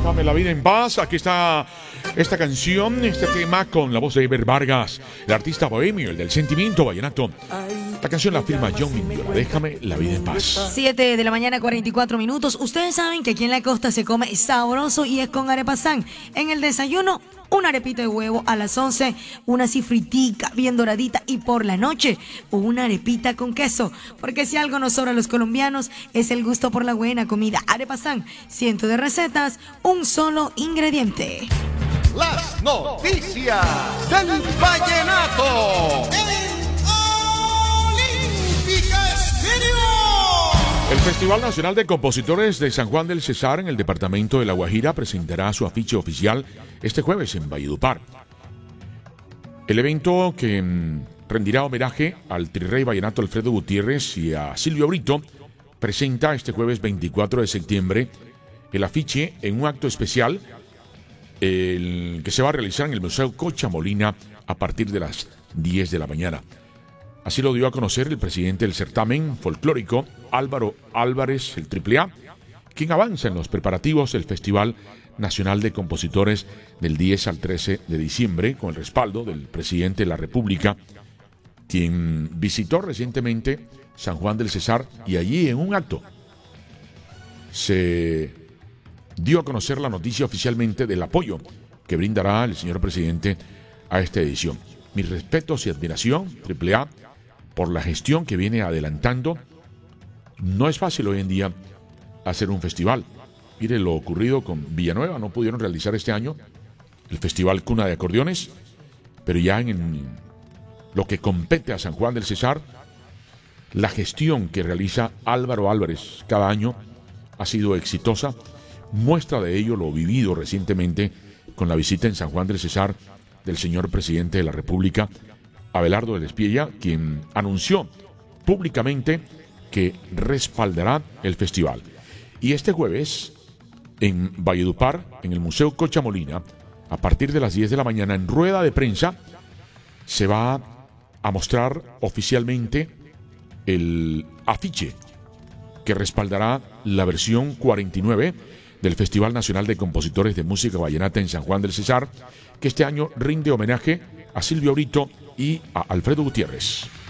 Déjame la vida en paz. Aquí está esta canción, este tema con la voz de Eber Vargas, el artista bohemio, el del sentimiento vallenato. La canción la firma John Mendiola. Déjame la vida en paz. 7 de la mañana, 44 minutos. Ustedes saben que aquí en la costa se come sabroso y es con arepazán. En el desayuno, una arepita de huevo. A las 11, una así fritica, bien doradita. Y por la noche, una arepita con queso. Porque si algo nos sobra a los colombianos, es el gusto por la buena comida. Arepazán, cientos de recetas, un solo ingrediente. Las noticias del vallenato. El Festival Nacional de Compositores de San Juan del Cesar en el departamento de La Guajira presentará su afiche oficial este jueves en Valledupar. El evento, que rendirá homenaje al trirrey vallenato Alfredo Gutiérrez y a Silvio Brito, presenta este jueves 24 de septiembre el afiche en un acto especial que se va a realizar en el Museo Cocha Molina a partir de las 10 de la mañana. Así lo dio a conocer el presidente del certamen folclórico, Álvaro Álvarez, el AAA, quien avanza en los preparativos del Festival Nacional de Compositores del 10 al 13 de diciembre, con el respaldo del presidente de la República, quien visitó recientemente San Juan del Cesar, y allí en un acto se dio a conocer la noticia oficialmente del apoyo que brindará el señor presidente a esta edición. Mis respetos y admiración, AAA, por la gestión que viene adelantando. No es fácil hoy en día hacer un festival. Mire lo ocurrido con Villanueva, no pudieron realizar este año el Festival Cuna de Acordeones, pero ya en lo que compete a San Juan del Cesar, la gestión que realiza Álvaro Álvarez cada año ha sido exitosa. Muestra de ello lo vivido recientemente con la visita en San Juan del Cesar del señor presidente de la República, Abelardo del Espiella, quien anunció públicamente que respaldará el festival. Y este jueves, en Valledupar, en el Museo Cocha Molina, a partir de las 10 de la mañana, en rueda de prensa, se va a mostrar oficialmente el afiche que respaldará la versión 49 del Festival Nacional de Compositores de Música Vallenata en San Juan del Cesar, que este año rinde homenaje a Silvio Brito y a Alfredo Gutiérrez.